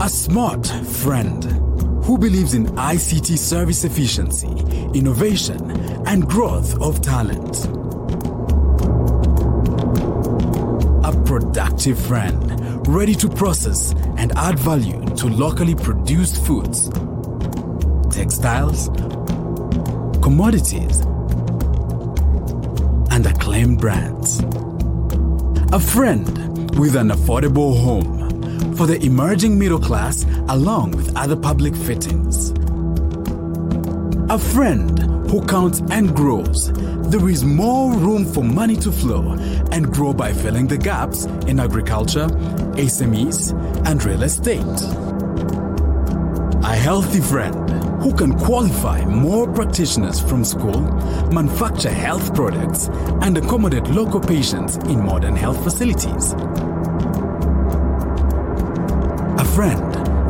smart friend who believes in ICT service efficiency, innovation, and growth of talent. A productive friend ready to process and add value to locally produced foods, textiles, commodities, and acclaimed brands. A friend with an affordable home for the emerging middle class along with other public fittings. A friend who counts and grows. There is more room for money to flow and grow by filling the gaps in agriculture, SMEs, and real estate. A healthy friend who can qualify more practitioners from school, manufacture health products, and accommodate local patients in modern health facilities. A friend